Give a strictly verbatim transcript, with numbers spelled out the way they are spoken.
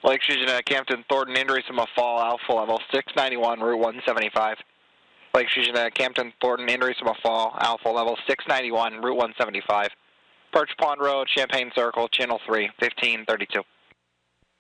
Lake Fusion at Campton Thornton, injuries from a fall, Alpha level six ninety-one, Route one seventy-five. Lake Fusion at Campton Thornton, injuries from a fall, Alpha level six ninety-one, Route one seventy-five. Perch Pond Road, Champaign Circle, Channel three, fifteen thirty-two.